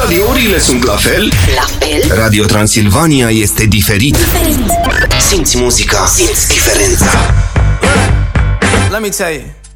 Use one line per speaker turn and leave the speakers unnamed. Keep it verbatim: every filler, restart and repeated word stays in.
radiourile sunt la fel?
La fel?
Radio Transilvania este diferit.
Diferit.
Simți muzica, simți diferența.
Let me tell you.